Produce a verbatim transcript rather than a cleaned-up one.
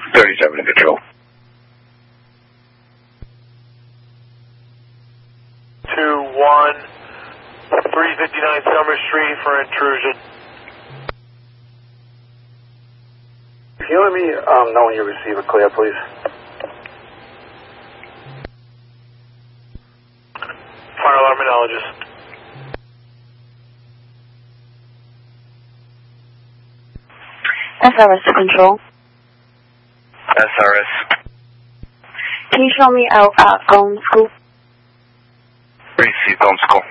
thirty-seven to control. two one, three fifty-nine Summer Street for intrusion. Can you let me um, know when you receive a clear, please? Fire alarminologist. S R S to control. S R S. Can you show me our uh, phone school? Receive phone school.